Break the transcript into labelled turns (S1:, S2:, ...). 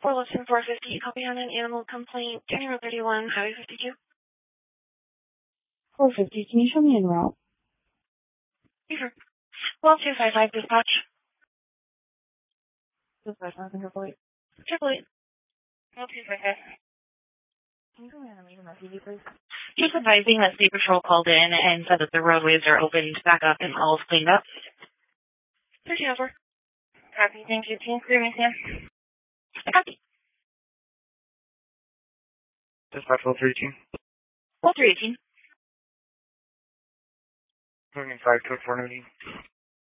S1: 4 Lipton 450, copy on an animal complaint, County Road 31, Highway 52.
S2: 450, can you show me en route?
S1: Sure. 12255 dispatch.
S2: Dispatch, nothing to avoid.
S1: Triple eight. 12255.
S2: Can you go ahead and leave a message, please?
S1: Just advising that State Patrol called in and said that the roadways are opened back up and all is cleaned up. 1304. Copy, thank you. Team Crew, Sam. Copy.
S3: Dispatch 318.
S1: 318.
S3: Moving 5 to 490.